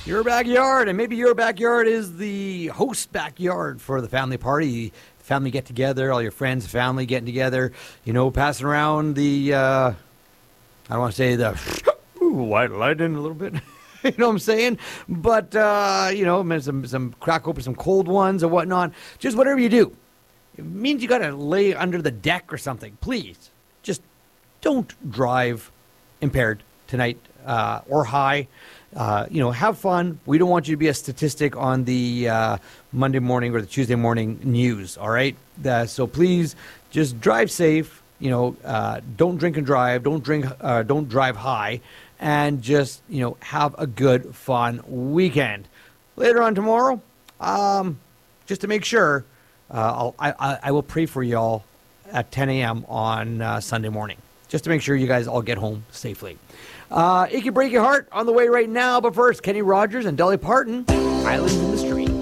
Your backyard, and maybe your backyard is the host backyard for the family party, family get together, all your friends, family getting together, passing around the, I don't want to say the white lightning a little bit. You know what I'm saying? But, some crack open some cold ones or whatnot. Just whatever you do. It means you got to lay under the deck or something. Please, just don't drive impaired tonight or high. Have fun. We don't want you to be a statistic on the Monday morning or the Tuesday morning news, all right? So please just drive safe. Don't drink and drive. Don't drive high. And just, have a good, fun weekend. Later on tomorrow, just to make sure, I will pray for y'all at 10 a.m. on Sunday morning, just to make sure you guys all get home safely. It can break your heart on the way right now, but first, Kenny Rogers and Dolly Parton, Islands in the Stream.